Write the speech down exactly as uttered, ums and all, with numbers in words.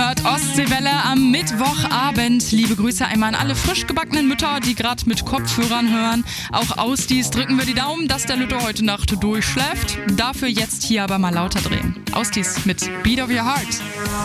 hört Ostseewelle am Mittwochabend. Liebe Grüße einmal an alle frisch gebackenen Mütter, die gerade mit Kopfhörern hören. Auch Austis drücken wir die Daumen, dass der Lütte heute Nacht durchschläft. Dafür jetzt hier aber mal lauter drehen. Austis mit Beat of Your Heart.